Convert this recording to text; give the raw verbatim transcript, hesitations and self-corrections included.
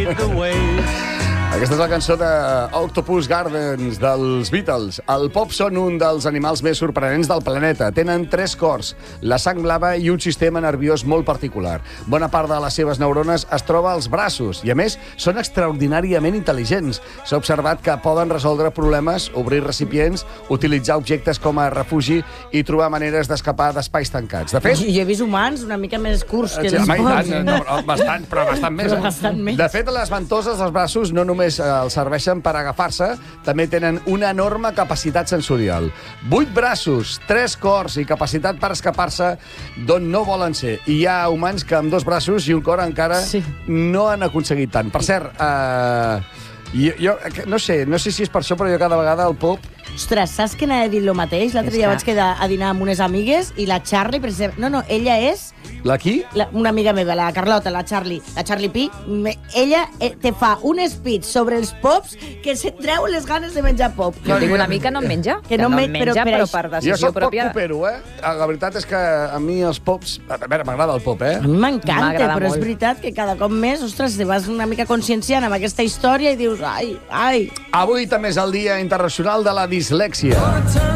Aquesta és la cançó de Octopus Gardens dels Beatles. El pop són un dels animals més sorprenents del planeta. Tenen tres cors, la sang blava i un sistema nerviós molt particular. Bona part de les seves neurones es troba als braços i, a més, són extraordinàriament intel·ligents. S'ha observat que poden resoldre problemes, obrir recipients, utilitzar objectes com a refugi i trobar maneres d'escapar d'espais tancats. De fet... Jo he vist humans una mica més curts que sí, els pocs. Tant, no, bastant, però bastant més. Però bastant més. De fet, les ventoses dels braços no només els serveixen per agafar-se, també tenen una enorme capacitat sensorial. Vuit braços, tres cors i capacitat per escapar-se d'on no volen ser. I hi ha humans que amb dos braços i un cor encara sí. no han aconseguit tant. Per cert, eh, jo, jo no sé, no sé si és per això, però jo cada vegada el pop... Ostres, saps que n'he dit el mateix? L'altre dia vaig quedar a dinar amb unes amigues i la Charlie, per exemple... No, no, ella és... La qui? La, una amiga meva, la Carlota, la Charlie, la Charlie Pi. Me, ella eh, te fa un speech sobre els pops que se treu les ganes de menjar pop. Jo tinc una amiga que no en menja. Que no, no en menja, però, però, però per decisió jo soc pròpia. poc popero, eh? La veritat és que a mi els pops... A veure, m'agrada el pop, eh? A mi m'encanta, però molt. És veritat que cada cop més, ostres, te vas una mica conscienciant amb aquesta història i dius, ai, ai... Avui també és el Dia Internacional de la Dislèxia.